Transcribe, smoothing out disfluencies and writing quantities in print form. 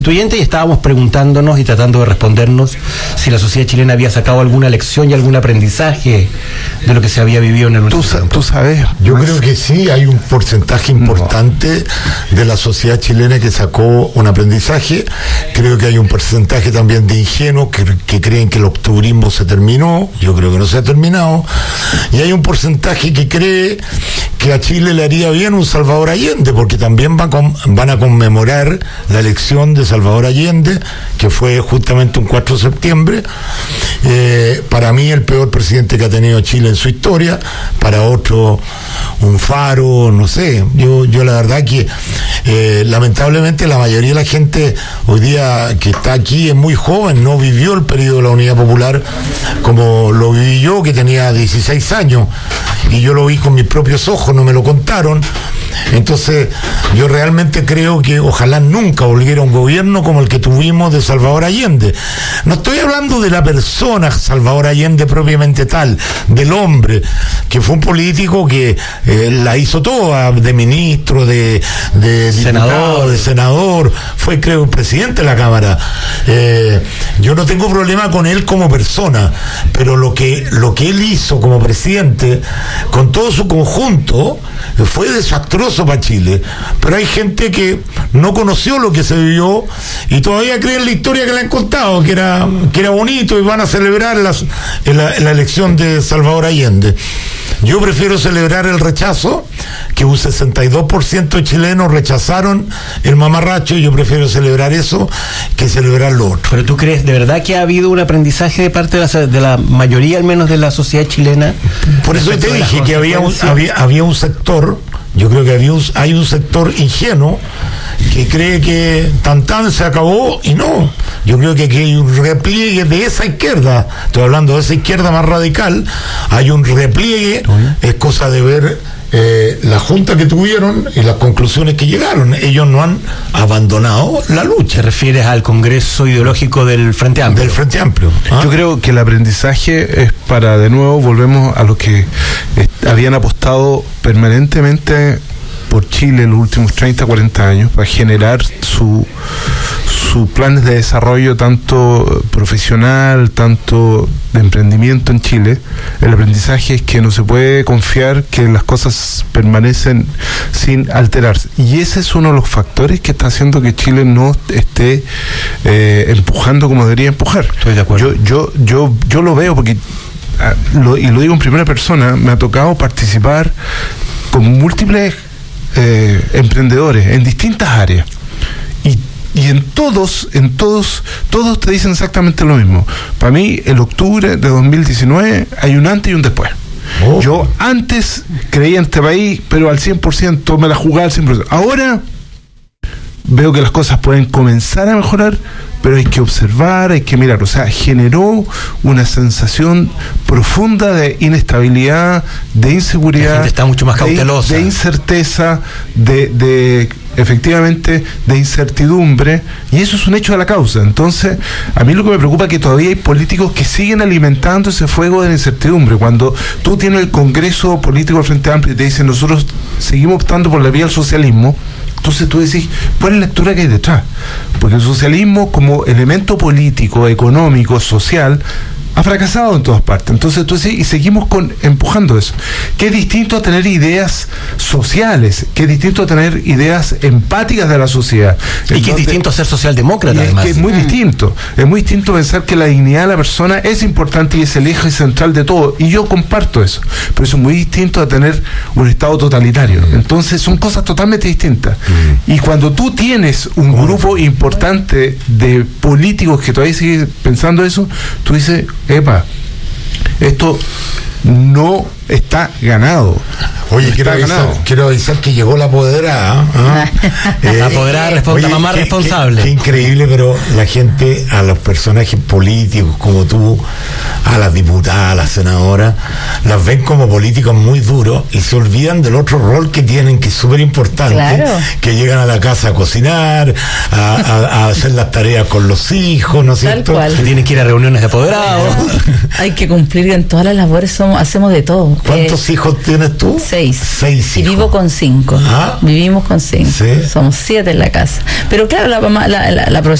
Y estábamos preguntándonos y tratando de respondernos si la sociedad chilena había sacado alguna lección y algún aprendizaje de lo que se había vivido en el último tiempo. Tú sabes, yo creo que sí, hay un porcentaje importante de la sociedad chilena que sacó un aprendizaje. Creo que hay un porcentaje también de ingenuos que creen que el octubrismo se terminó. Yo creo que no se ha terminado. Y hay un porcentaje que cree que a Chile le haría bien un Salvador Allende, porque también van a conmemorar la elección de Salvador Allende, que fue justamente un 4 de septiembre. Para mí el peor presidente que ha tenido Chile en su historia, para otro un faro, no sé. Yo la verdad que lamentablemente la mayoría de la gente hoy día que está aquí es muy joven, no vivió el periodo de la Unidad Popular como lo viví yo, que tenía 16 años, y yo lo vi con mis propios ojos, no me lo contaron. Entonces yo realmente creo que ojalá nunca volviera un gobierno como el que tuvimos de Salvador Allende. No estoy hablando de la persona Salvador Allende propiamente tal, del hombre, que fue un político que la hizo toda, de ministro, de diputado, de senador, fue creo presidente de la Cámara. Yo no tengo problema con él como persona, pero lo que él hizo como presidente con todo su conjunto fue desastroso para Chile. Pero hay gente que no conoció lo que se vivió y todavía cree en la historia que le han contado, que era bonito, y van a celebrar la elección de Salvador Allende. Yo prefiero celebrar el rechazo, que un 62% de chilenos rechazaron el mamarracho, y yo prefiero celebrar eso que celebrar lo otro. ¿Pero tú crees de verdad que ha habido un aprendizaje de parte de la mayoría, al menos de la sociedad chilena? Por eso te dije que había un sector, yo creo que hay un sector ingenuo que cree que tan se acabó, y no. Yo creo que aquí hay un repliegue de esa izquierda, estoy hablando de esa izquierda más radical, hay un repliegue, es cosa de ver la junta que tuvieron y las conclusiones que llegaron. Ellos no han abandonado la lucha. ¿Te refieres al Congreso Ideológico del Frente Amplio? Del Frente Amplio. Yo creo que el aprendizaje es para, de nuevo, volvemos a los que habían apostado permanentemente por Chile en los últimos 30, 40 años, para generar sus planes de desarrollo, tanto profesional, tanto de emprendimiento en Chile. El aprendizaje es que no se puede confiar que las cosas permanecen sin alterarse. Y ese es uno de los factores que está haciendo que Chile no esté empujando como debería empujar. Estoy de acuerdo. Yo lo veo porque, y lo digo en primera persona, me ha tocado participar con múltiples emprendedores en distintas áreas, y en todos te dicen exactamente lo mismo. Para mí, el octubre de 2019 hay un antes y un después. Yo antes creía en este país, pero al 100%, me la jugaba al 100%. Ahora veo que las cosas pueden comenzar a mejorar, pero hay que observar, hay que mirar. O sea, generó una sensación profunda de inestabilidad, de inseguridad. La gente está mucho más cautelosa. De incerteza, efectivamente, de incertidumbre, y eso es un hecho de la causa. Entonces, a mí lo que me preocupa es que todavía hay políticos que siguen alimentando ese fuego de la incertidumbre. Cuando tú tienes el Congreso Político del Frente Amplio y te dicen, nosotros seguimos optando por la vía del socialismo, entonces tú decís, ¿cuál es la lectura que hay detrás? Porque el socialismo como elemento político, económico, social, ha fracasado en todas partes. Entonces tú decís, y seguimos empujando eso. Que es distinto a tener ideas sociales, que es distinto a tener ideas empáticas de la sociedad. Y que es distinto a ser socialdemócrata, además. Es muy distinto. Es muy distinto pensar que la dignidad de la persona es importante y es el eje central de todo. Y yo comparto eso. Pero eso es muy distinto a tener un Estado totalitario. Entonces son cosas totalmente distintas. Y cuando tú tienes un grupo importante de políticos que todavía siguen pensando eso, tú dices, epa, esto no está ganado. Oye, quiero avisar que llegó la apoderada. La apoderada, la mamá responsable. Qué increíble, pero la gente, a los personajes políticos como tú, a las diputadas, a las senadoras, las ven como políticos muy duros y se olvidan del otro rol que tienen, que es súper importante. Claro. Que llegan a la casa a cocinar, a hacer las tareas con los hijos, ¿no es cierto? Que tienen que ir a reuniones de apoderados. Hay que cumplir en todas las labores, hacemos de todo. ¿Cuántos hijos tienes tú? 6. 6 y hijos. vivo con 5. Ah. Vivimos con 5. Sí. Somos 7 en la casa. Pero claro, la profesora